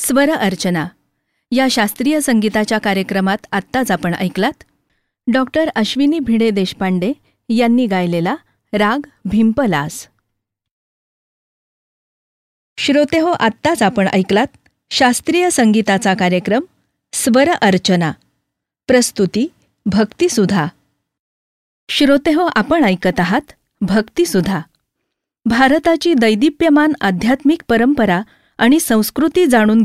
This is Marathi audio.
स्वर अर्चना या शास्त्रीय संगीताच्या कार्यक्रमात आत्ताच आपण ऐकलात डॉक्टर अश्विनी भिडे देशपांडे यांनी गायलेला राग भिंपलास. श्रोतेहो, आत्ताच आपण ऐकलात शास्त्रीय संगीताचा कार्यक्रम स्वर अर्चना. प्रस्तुती भक्तिसुधा. श्रोतेहो, आपण ऐकत आहात भक्तिसुधा. भारताची दैदिप्यमान आध्यात्मिक परंपरा आणि संस्कृती जाणून